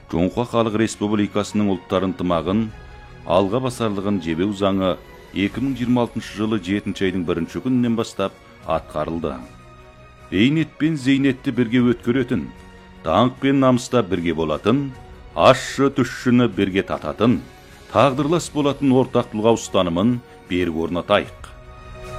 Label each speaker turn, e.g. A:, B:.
A: Жоңқа Халық Республикасының ұлттар ынтымағын алға басарлығын жебеу заңы 2026 жылы 7 айдың 1 күнінен бастап атқарылды. Бейнет пен зейнетті бірге өткөретін, даңқ пен намыста бірге болатын, ащы түшшіні бірге тататын, тағдырлас болатын ортақ тұлға ұстанымын берік орнатайық.